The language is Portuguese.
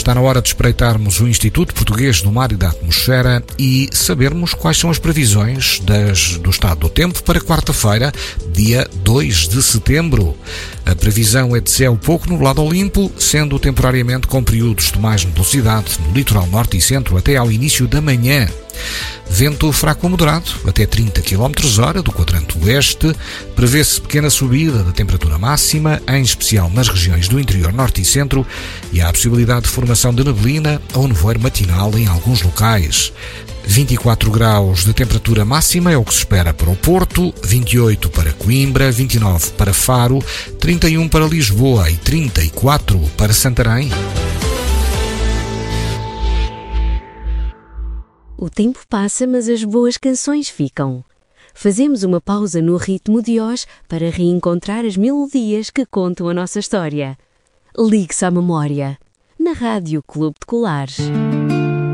Está na hora de espreitarmos o Instituto Português do Mar e da Atmosfera e sabermos quais são as previsões do estado do tempo para quarta-feira, dia 2 de setembro. A previsão é de céu pouco nublado ou limpo, sendo temporariamente com períodos de mais nebulosidade no litoral norte e centro até ao início da manhã. Vento fraco a moderado, até 30 km/h do quadrante oeste. Prevê-se pequena subida da temperatura máxima, em especial nas regiões do interior norte e centro, e há a possibilidade de formação de neblina ou nevoeiro matinal em alguns locais. 24 graus de temperatura máxima é o que se espera para o Porto, 28 para Coimbra, 29 para Faro, 31 para Lisboa e 34 para Santarém. O tempo passa, mas as boas canções ficam. Fazemos uma pausa no ritmo de hoje para reencontrar as melodias que contam a nossa história. Ligue-se à memória, na Rádio Clube de Colares.